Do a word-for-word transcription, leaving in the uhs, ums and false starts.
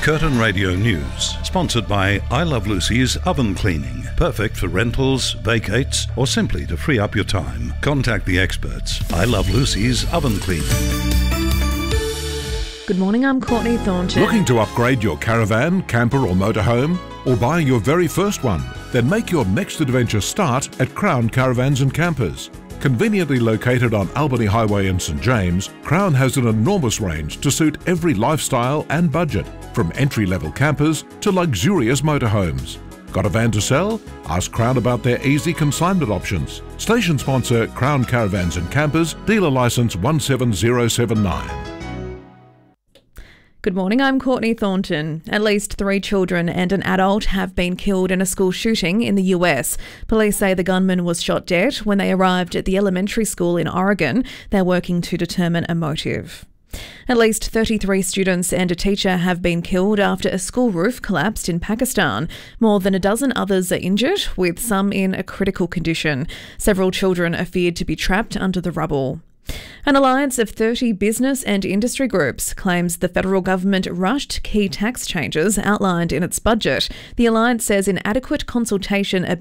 Curtin Radio News, sponsored by I Love Lucy's Oven Cleaning. Perfect for rentals, vacates, or simply to free up your time. Contact the experts. I Love Lucy's Oven Cleaning. Good morning, I'm Courtney Thornton. Looking to upgrade your caravan, camper or motorhome? Or buying your very first one? Then make your next adventure start at Crown Caravans and Campers. Conveniently located on Albany Highway in St James, Crown has an enormous range to suit every lifestyle and budget, from entry-level campers to luxurious motorhomes. Got a van to sell? Ask Crown about their easy consignment options. Station sponsor Crown Caravans and Campers, dealer licence one seven zero seven nine. Good morning, I'm Courtney Thornton. At least three children and an adult have been killed in a school shooting in the U S. Police say the gunman was shot dead when they arrived at the elementary school in Oregon. They're working to determine a motive. At least thirty-three students and a teacher have been killed after a school roof collapsed in Pakistan. More than a dozen others are injured, with some in a critical condition. Several children are feared to be trapped under the rubble. An alliance of thirty business and industry groups claims the federal government rushed key tax changes outlined in its budget. The alliance says inadequate consultation